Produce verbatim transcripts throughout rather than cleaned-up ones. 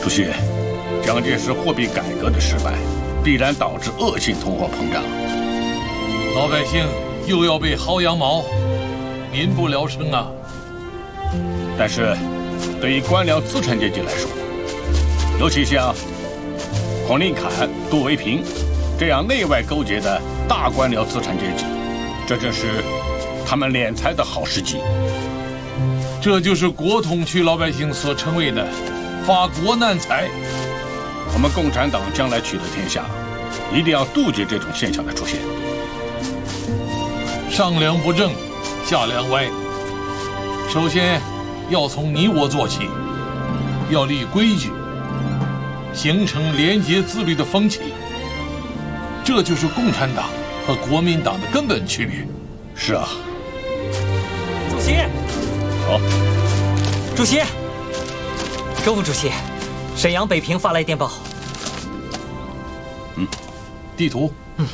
主席，蒋介石货币改革的失败，必然导致恶性通货膨胀， 老百姓又要被薅羊毛，民不聊生啊。 但是，对于官僚资产阶级来说，尤其像孔令侃、杜维平这样内外勾结的大官僚资产阶级，这正是他们敛财的好时机。 这就是国统区老百姓所称谓的发国难财。 我们共产党将来取得天下，一定要杜绝这种现象的出现。 上梁不正，下梁歪。首先要从你我做起，要立规矩，形成廉洁自律的风气。这就是共产党和国民党的根本区别。 是啊。 主席。 好。 主席。周副主席，沈阳北平发来电报。 嗯。 地图。 嗯。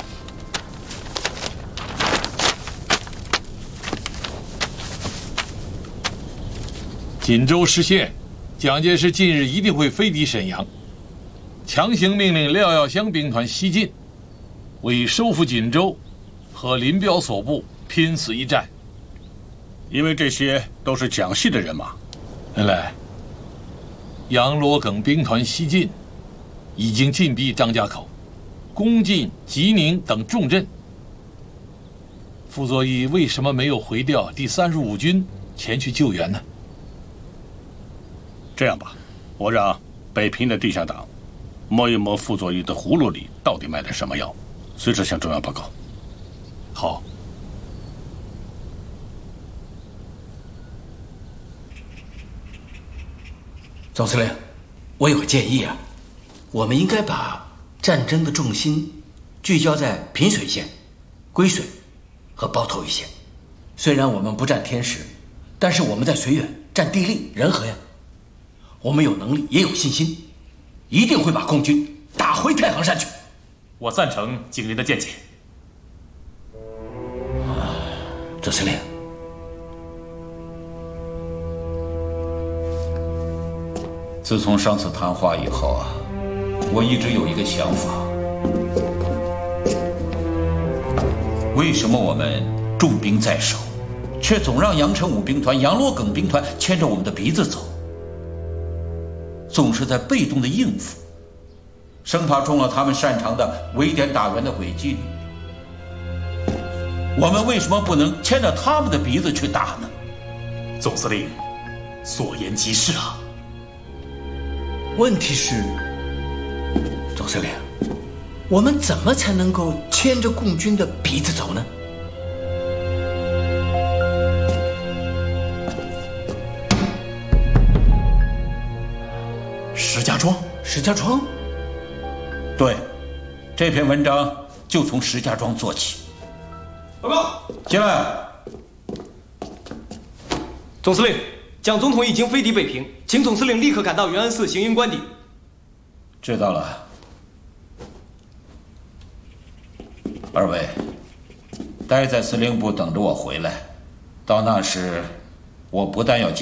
锦州失陷，蒋介石近日一定会飞抵沈阳，强行命令廖耀湘兵团西进，为收复锦州和林彪所部拼死一战。 因为这些都是蒋系的人马。 原来，杨罗耿兵团西进，已经进逼张家口，攻进吉宁等重镇。傅作义为什么没有回调第三十五军前去救援呢？ 这样吧，我让北平的地下党摸一摸傅作义的葫芦里到底卖的什么药，随时向中央报告。 好。 总司令，我有个建议啊，我们应该把战争的重心聚焦在平水县、归水和包头一线。虽然我们不占天时，但是我们在绥远占地利人和呀。我们有能力，也有信心，一定会把共军打回太行山去。 我赞成景林的见解。 总司令， 自从上次谈话以后啊，我一直有一个想法：为什么我们重兵在手，却总让杨成武兵团、杨罗耿兵团牵着我们的鼻子走？总是在被动的应付，生怕中了他们擅长的围点打援的诡计里。我们为什么不能牵着他们的鼻子去打呢？ 总司令所言极是啊。 问题是，总司令，我们怎么才能够牵着共军的鼻子走呢？ 石家庄， 石家庄， 对，这篇文章就从石家庄做起。 报告， 进来。 总司令，蒋总统已经飞抵北平，请总司令立刻赶到元安寺行营官邸。 知道了。二位，待在司令部等着我回来。到那时，我不但要